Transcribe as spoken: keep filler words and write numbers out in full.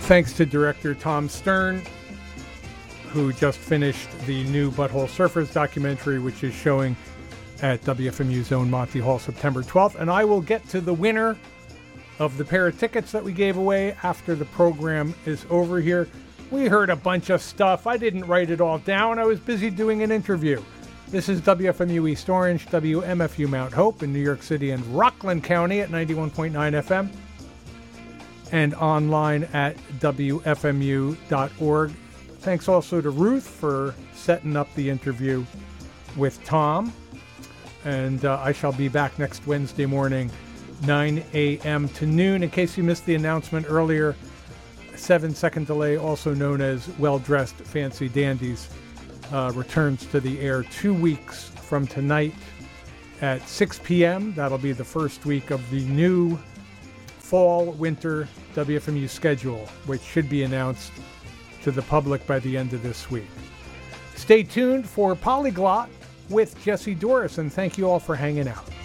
Thanks to director Tom Stern, who just finished the new Butthole Surfers documentary, which is showing at W F M U's own Monty Hall September twelfth. And I will get to the winner of the pair of tickets that we gave away after the program is over here. We heard a bunch of stuff. I didn't write it all down. I was busy doing an interview. This is W F M U East Orange, W M F U Mount Hope in New York City and Rockland County at ninety-one point nine F M and online at W F M U dot org. Thanks also to Ruth for setting up the interview with Tom. And uh, I shall be back next Wednesday morning, nine a.m. to noon. In case you missed the announcement earlier, seven-second delay, also known as Well-Dressed Fancy Dandies, Uh, returns to the air two weeks from tonight at six p.m. That'll be the first week of the new fall-winter W F M U schedule, which should be announced to the public by the end of this week. Stay tuned for Polyglot with Jesse Doris, and thank you all for hanging out.